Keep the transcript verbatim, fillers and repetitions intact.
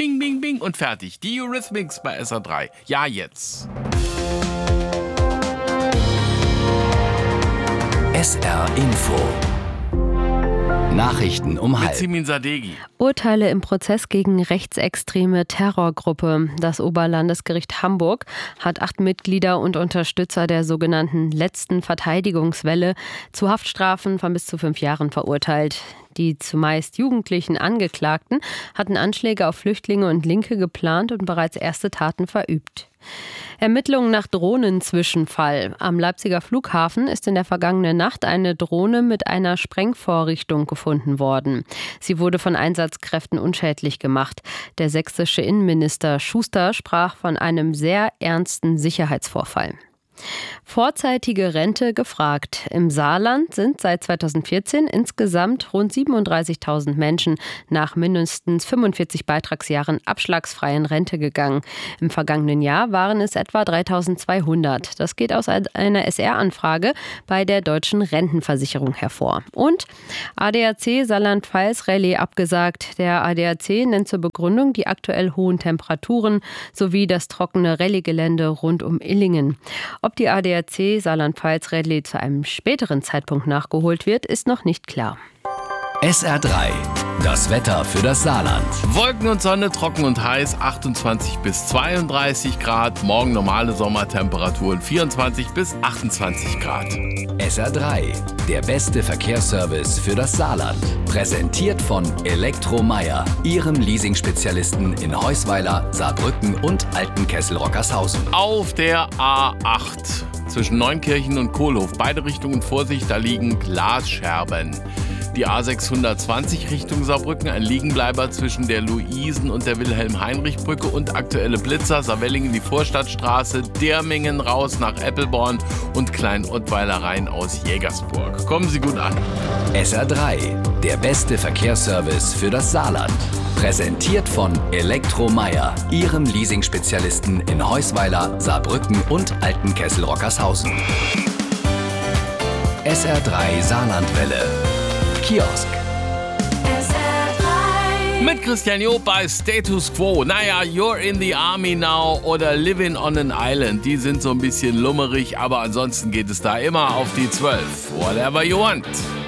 bing, bing, bing und fertig. Die Eurythmics bei S R drei. Ja, jetzt. S R Info. Nachrichten um halb. Mit Simin Sadeghi. Urteile im Prozess gegen rechtsextreme Terrorgruppe. Das Oberlandesgericht Hamburg hat acht Mitglieder und Unterstützer der sogenannten letzten Verteidigungswelle zu Haftstrafen von bis zu fünf Jahren verurteilt. Die zumeist jugendlichen Angeklagten hatten Anschläge auf Flüchtlinge und Linke geplant und bereits erste Taten verübt. Ermittlungen nach Drohnenzwischenfall. Am Leipziger Flughafen ist in der vergangenen Nacht eine Drohne mit einer Sprengvorrichtung gefunden worden. Sie wurde von Einsatzkräften unschädlich gemacht. Der sächsische Innenminister Schuster sprach von einem sehr ernsten Sicherheitsvorfall. Vorzeitige Rente gefragt. Im Saarland sind seit zweitausendvierzehn insgesamt rund siebenunddreißigtausend Menschen nach mindestens fünfundvierzig Beitragsjahren abschlagsfreien Rente gegangen. Im vergangenen Jahr waren es etwa dreitausendzweihundert. Das geht aus einer S R-Anfrage bei der Deutschen Rentenversicherung hervor. Und A D A C Saarland-Pfalz-Rallye abgesagt. Der A D A C nennt zur Begründung die aktuell hohen Temperaturen sowie das trockene Rallye-Gelände rund um Illingen. Ob die A D A C Saarland-Pfalz-Rallye zu einem späteren Zeitpunkt nachgeholt wird, ist noch nicht klar. S R drei. Das Wetter für das Saarland. Wolken und Sonne, trocken und heiß, achtundzwanzig bis zweiunddreißig Grad. Morgen normale Sommertemperaturen, vierundzwanzig bis achtundzwanzig Grad. S R drei. Der beste Verkehrsservice für das Saarland. Präsentiert von Elektromeyer, Ihrem Leasing-Spezialisten in Heusweiler, Saarbrücken und Altenkessel-Rockershausen. Auf der A acht zwischen Neunkirchen und Kohlhof, beide Richtungen Vorsicht, da liegen Glasscherben. Die A sechshundertzwanzig Richtung Saarbrücken, ein Liegenbleiber zwischen der Luisen- und der Wilhelm-Heinrich-Brücke und aktuelle Blitzer, Saarwellingen die Vorstadtstraße, Dermingen raus nach Eppelborn und Klein-Ottweiler rein aus Jägersburg. Kommen Sie gut an. S R drei, der beste Verkehrsservice für das Saarland. Präsentiert von Elektromeyer, Ihrem Leasing-Spezialisten in Heusweiler, Saarbrücken und Altenkessel-Rockershausen. S R drei Saarlandwelle. Kiosk. Mit Christian Job bei Status Quo. Naja, You're in the Army Now oder Living on an Island. Die sind so ein bisschen lummerig, aber ansonsten geht es da immer auf die zwölf. Whatever you want.